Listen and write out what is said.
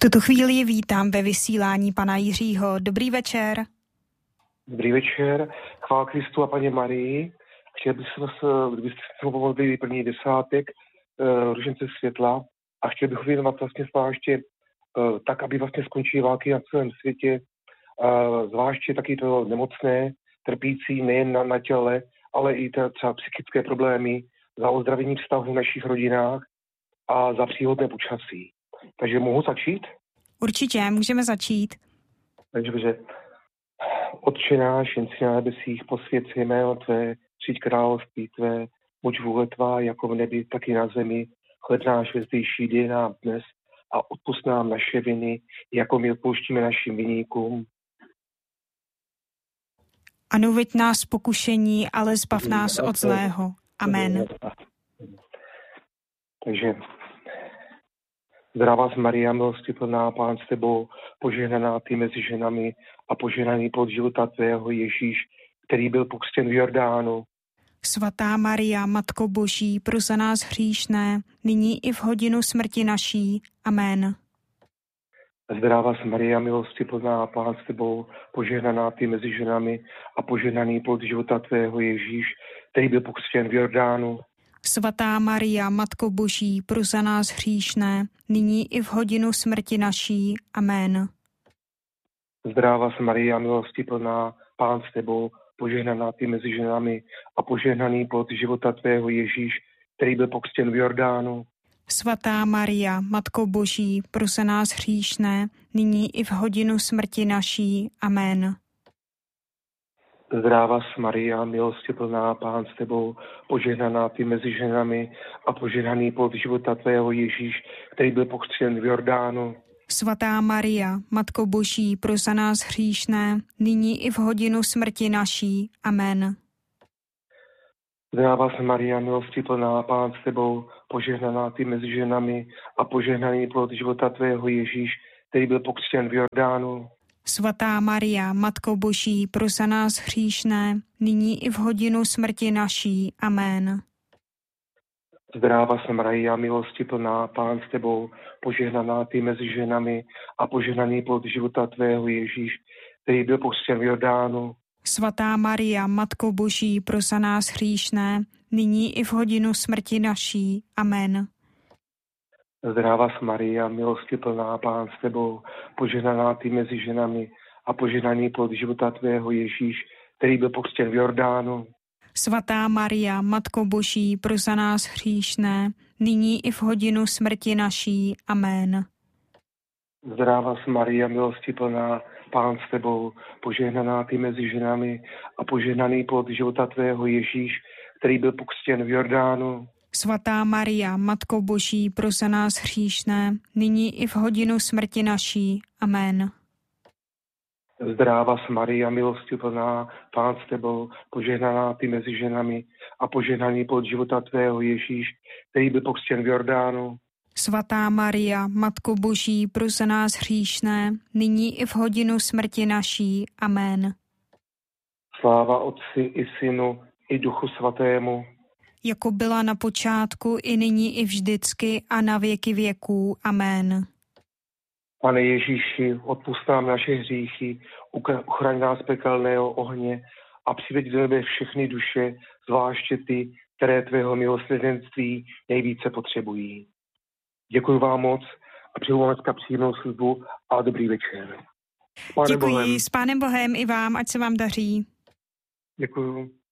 tuto chvíli vítám ve vysílání pana Jiřího. Dobrý večer. Dobrý večer, chvála Kristu a Paně Marii. Chtěl bych se vás, kdybyste se pomohli první desátek Ružence světla a chtěl bych věnovat vlastně zvláště tak, aby vlastně skončily války na celém světě, zvláště taky to nemocné, trpící nejen na těle, ale i třeba psychické problémy, za ozdravení vztahů v našich rodinách a za příhodné počasí. Takže mohu začít? Určitě, můžeme začít. Takže Otče náš, jen si na nebesích, posvěď jméno Tvé, přijď království Tvé, buď vůle Tvá, jako v nebi, tak i na zemi. Chléb náš vezdejší dej nám dnes a odpusť nám naše viny, jako my odpouštíme našim viníkům. A nuveď nás z pokušení, ale zbav nás od zlého. Amen. Takže zdravá vás Maria, milostiplná, Pán s Tebou, požehnaná Ty mezi ženami a požehnaný plod života Tvého Ježíš, který byl pokřtěn v Jordánu. Svatá Maria, Matko Boží, pro za nás hříšné, nyní i v hodinu smrti naší. Amen. Zdravá vás Maria, milostiplná, Pán s Tebou, požehnaná Ty mezi ženami a požehnaný plod života Tvého Ježíš, který byl pokřtěn v Jordánu. Svatá Maria, Matko Boží, pro za nás hříšné, nyní i v hodinu smrti naší. Amen. Zdravá vás Maria, milostiplná, Pán s Tebou, požehnaná Ty mezi ženami a požehnaný plod života Tvého Ježíš, který byl pokřtěn v Jordánu. Svatá Maria, Matko Boží, pro za nás hříšné, nyní i v hodinu smrti naší. Amen. Zdravá vás Maria, milostiplná, Pán s Tebou, požehnaná Ty mezi ženami a požehnaný plod života Tvého Ježíš, který byl pokřtěn v Jordánu. Svatá Maria, Matko Boží, pro za nás hříšné, nyní i v hodinu smrti naší. Amen. Zdravá vás Maria, milostiplná, Pán s Tebou, požehnaná Ty mezi ženami a požehnaný plod života Tvého Ježíš, který byl pokřtěn v Jordánu. Svatá Maria, Matko Boží, pro za nás hříšné, nyní i v hodinu smrti naší. Amen. Zdravá vás Maria, milostiplná, Pán s Tebou, požehnaná Ty mezi ženami a požehnaný plod života Tvého Ježíš, který byl pokřtěn v Jordánu. Svatá Maria, Matko Boží, pro za nás hříšné, nyní i v hodinu smrti naší. Amen. Zdravá vás Maria, milostiplná, Pán s Tebou, požehnaná Ty mezi ženami a požehnaný plod života Tvého Ježíš, který byl pokřtěn v Jordánu. Svatá Maria, Matko Boží, pro za nás hříšné, nyní i v hodinu smrti naší. Amen. Zdravá vás Maria, milostiplná, Pán s Tebou, požehnaná Ty mezi ženami a požehnaný plod života Tvého Ježíš, který byl pokřtěn v Jordánu. Svatá Maria, Matko Boží, pro za nás hříšné, nyní i v hodinu smrti naší. Amen. Zdravá vás Maria, milostiplná, Pán s Tebou, požehnaná Ty mezi ženami a požehnaný plod života Tvého Ježíš, který byl pokřtěn v Jordánu. Svatá Maria, Matko Boží, pro za nás hříšné, nyní i v hodinu smrti naší. Amen. Sláva Otci i Synu i Duchu Svatému, jako byla na počátku, i nyní, i vždycky, a na věky věků. Amen. Pane Ježíši, odpusť nám naše hříchy, uchraň nás pekelného ohně a přiveď do nebe všechny duše, zvláště ty, které Tvého milosrdenství nejvíce potřebují. Děkuji vám moc a přeju vám dneska příjemnou službu a dobrý večer. Děkuji, s Pánem Bohem i vám, ať se vám daří. Děkuji.